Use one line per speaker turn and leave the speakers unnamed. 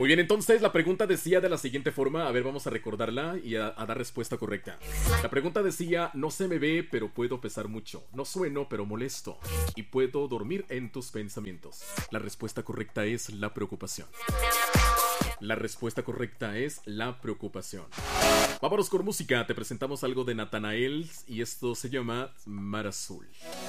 Muy bien, entonces la pregunta decía de la siguiente forma. A ver, vamos a recordarla y a dar respuesta correcta. La pregunta decía: no se me ve, pero puedo pesar mucho. No sueno, pero molesto. Y puedo dormir en tus pensamientos. La respuesta correcta es la preocupación. La respuesta correcta es la preocupación. Vámonos con música. Te presentamos algo de Natanael y esto se llama Mar Azul.